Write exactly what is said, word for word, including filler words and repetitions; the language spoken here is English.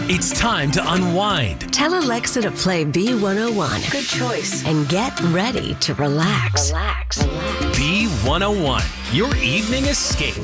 It's time to unwind. Tell Alexa to play B one oh one. Good choice. And get ready to relax. Relax. Relax. B one oh one, your evening escape.